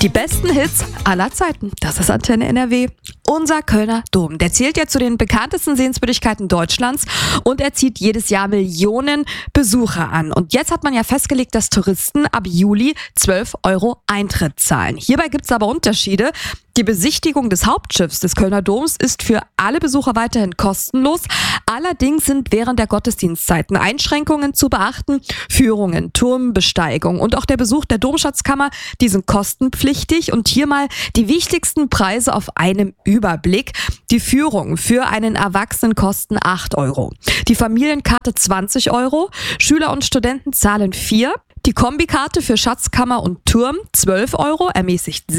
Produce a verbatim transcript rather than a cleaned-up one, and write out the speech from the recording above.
Die besten Hits aller Zeiten. Das ist Antenne N R W. Unser Kölner Dom, der zählt ja zu den bekanntesten Sehenswürdigkeiten Deutschlands und er zieht jedes Jahr Millionen Besucher an. Und jetzt hat man ja festgelegt, dass Touristen ab Juli zwölf Euro Eintritt zahlen. Hierbei gibt es aber Unterschiede. Die Besichtigung des Hauptschiffs des Kölner Doms ist für alle Besucher weiterhin kostenlos. Allerdings sind während der Gottesdienstzeiten Einschränkungen zu beachten. Führungen, Turmbesteigung und auch der Besuch der Domschatzkammer, die sind kostenpflichtig. Und hier mal die wichtigsten Preise auf einem Überblick. Die Führung für einen Erwachsenen kosten acht Euro. Die Familienkarte zwanzig Euro. Schüler und Studenten zahlen vier. Die Kombikarte für Schatzkammer und Turm zwölf Euro, ermäßigt